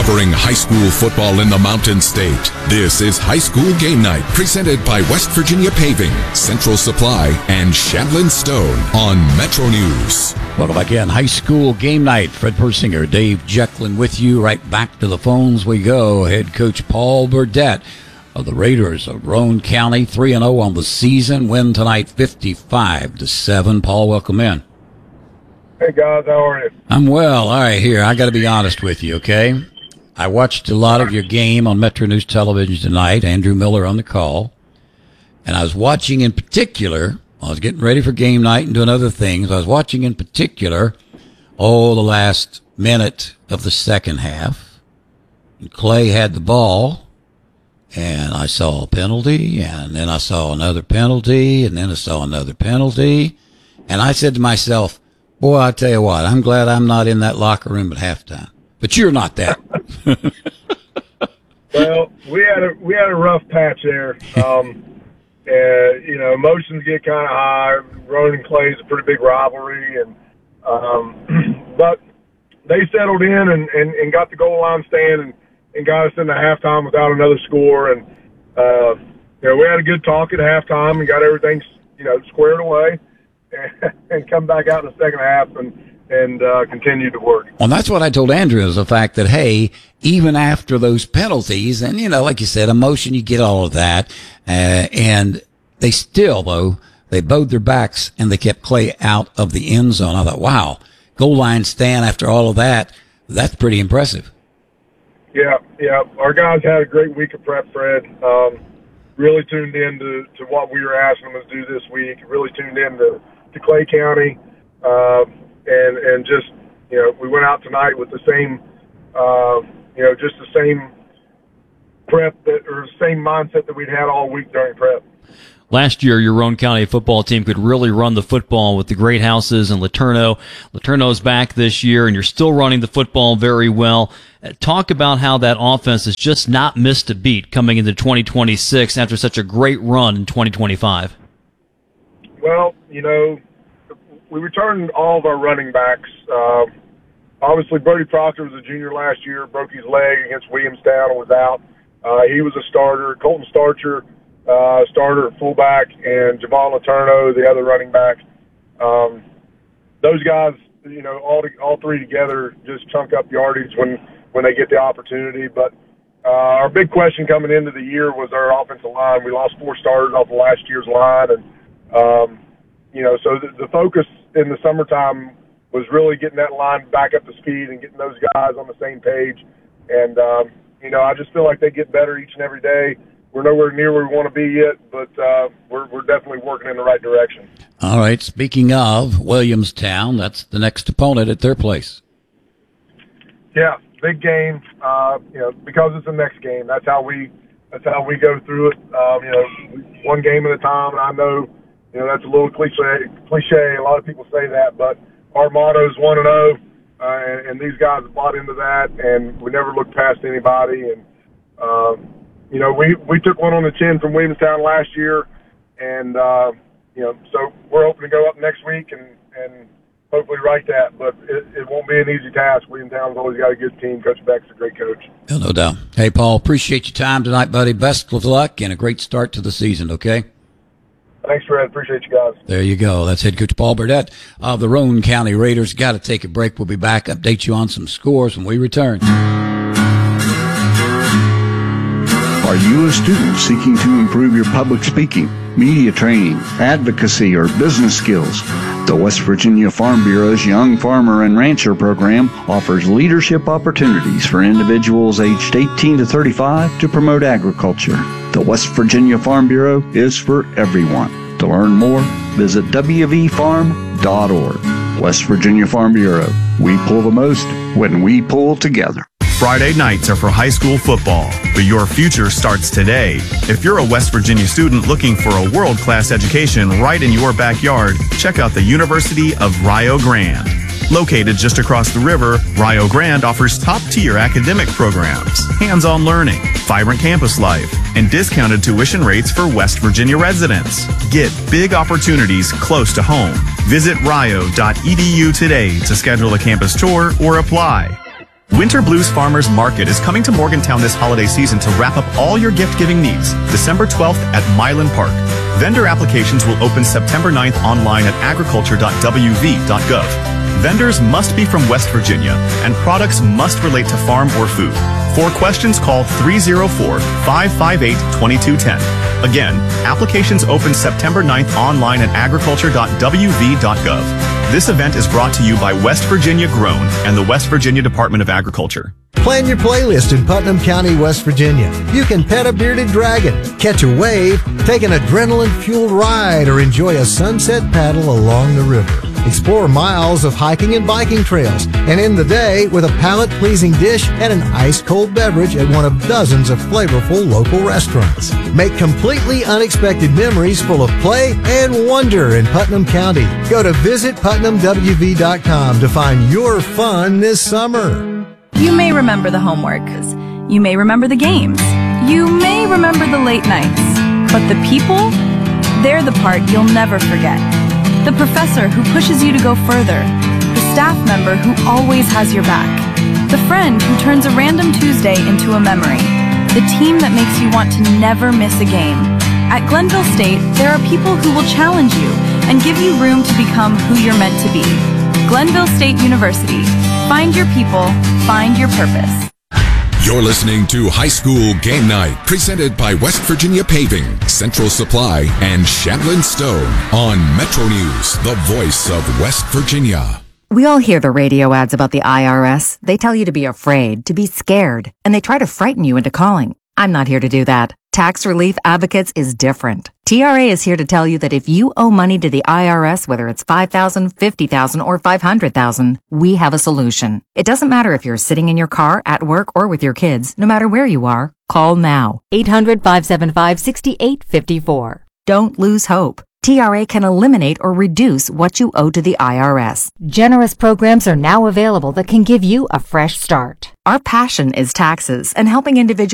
Covering high school football in the Mountain State, this is High School Game Night, presented by West Virginia Paving, Central Supply, and Shandlin Stone on Metro News. Welcome back in. High School Game Night. Fred Persinger, Dave Jekyllin with you. Right back to the phones we go. Head coach Paul Burdett of the Raiders of Roane County, 3-0 on the season. Win tonight 55-7. Paul, welcome in. Hey, guys. How are you? I'm well. All right, here. I got to be honest with you, okay? I watched a lot of your game on Metro News Television tonight. Andrew Miller on the call. And I was watching in particular, I was getting ready for game night and doing other things. I was watching in particular, the last minute of the second half. And Clay had the ball, and I saw a penalty, and then I saw another penalty, and then I saw another penalty. And I said to myself, boy, I tell you what, I'm glad I'm not in that locker room at halftime. But you're not that. Well, we had a rough patch there. Emotions get kind of high. Roane and Clay is a pretty big rivalry, and but they settled in and got the goal line stand and got us into halftime without another score. And we had a good talk at halftime and got everything squared away, and come back out in the second half and continue to work. Well, that's what I told Andrew, is the fact that, hey, even after those penalties, and, like you said, emotion, you get all of that, and they still, though, they bowed their backs and they kept Clay out of the end zone. I thought, wow, goal line stand after all of that, that's pretty impressive. Yeah. Our guys had a great week of prep, Fred. Really tuned in to what we were asking them to do this week. Really tuned in to Clay County. And just, we went out tonight with the same, just the same prep or same mindset that we'd had all week during prep. Last year, your Roane County football team could really run the football with the Great Houses and Laterno. Laterno's back this year, and you're still running the football very well. Talk about how that offense has just not missed a beat coming into 2026 after such a great run in 2025. Well, we returned all of our running backs. Obviously, Brody Proctor was a junior last year, broke his leg against Williamstown and was out. He was a starter. Colton Starcher, starter at fullback, and Javon Laterno, the other running back. Those guys, all three together just chunk up yardage when they get the opportunity. But our big question coming into the year was our offensive line. We lost 4 starters off of last year's line, and so the focus in the summertime was really getting that line back up to speed and getting those guys on the same page. And, I just feel like they get better each and every day. We're nowhere near where we want to be yet, but we're definitely working in the right direction. All right. Speaking of Williamstown, that's the next opponent at their place. Yeah, big game. Because it's the next game. That's how we go through it. One game at a time. And I know, that's a little cliche. A lot of people say that, but our motto is 1-0, and these guys have bought into that, and we never look past anybody. And we took one on the chin from Williamstown last year, and so we're hoping to go up next week and hopefully right that. But it won't be an easy task. Williamstown's always got a good team. Coach Beck's a great coach. Yeah, no doubt. Hey, Paul, appreciate your time tonight, buddy. Best of luck and a great start to the season. Okay. Thanks, Fred. Appreciate you guys. There you go. That's head coach Paul Burdett of the Roane County Raiders. Got to take a break. We'll be back. Update you on some scores when we return. Are you a student seeking to improve your public speaking, media training, advocacy, or business skills? The West Virginia Farm Bureau's Young Farmer and Rancher program offers leadership opportunities for individuals aged 18 to 35 to promote agriculture. The West Virginia Farm Bureau is for everyone. To learn more, visit wvfarm.org. West Virginia Farm Bureau. We pull the most when we pull together. Friday nights are for high school football, but your future starts today. If you're a West Virginia student looking for a world-class education right in your backyard, check out the University of Rio Grande. Located just across the river, Rio Grande offers top-tier academic programs, hands-on learning, vibrant campus life, and discounted tuition rates for West Virginia residents. Get big opportunities close to home. Visit rio.edu today to schedule a campus tour or apply. Winter Blues Farmers Market is coming to Morgantown this holiday season to wrap up all your gift-giving needs, December 12th at Milan Park. Vendor applications will open September 9th online at agriculture.wv.gov. Vendors must be from West Virginia, and products must relate to farm or food. For questions, call 304-558-2210. Again, applications open September 9th online at agriculture.wv.gov. This event is brought to you by West Virginia Grown and the West Virginia Department of Agriculture. Plan your playlist in Putnam County, West Virginia. You can pet a bearded dragon, catch a wave, take an adrenaline-fueled ride, or enjoy a sunset paddle along the river. Explore miles of hiking and biking trails, and end the day with a palate-pleasing dish and an ice-cold beverage at one of dozens of flavorful local restaurants. Make completely unexpected memories full of play and wonder in Putnam County. Go to visitputnamwv.com to find your fun this summer. You may remember the homework. You may remember the games. You may remember the late nights. But the people, they're the part you'll never forget. The professor who pushes you to go further. The staff member who always has your back. The friend who turns a random Tuesday into a memory. The team that makes you want to never miss a game. At Glenville State, there are people who will challenge you and give you room to become who you're meant to be. Glenville State University. Find your people, find your purpose. You're listening to High School Game Night, presented by West Virginia Paving, Central Supply, and Shandlin Stone on Metro News, the voice of West Virginia. We all hear the radio ads about the IRS. They tell you to be afraid, to be scared, and they try to frighten you into calling. I'm not here to do that. Tax Relief Advocates is different. TRA is here to tell you that if you owe money to the IRS, whether it's $5,000, $50,000, or $500,000, we have a solution. It doesn't matter if you're sitting in your car, at work, or with your kids. No matter where you are, call now. 800-575-6854. Don't lose hope. TRA can eliminate or reduce what you owe to the IRS. Generous programs are now available that can give you a fresh start. Our passion is taxes and helping individuals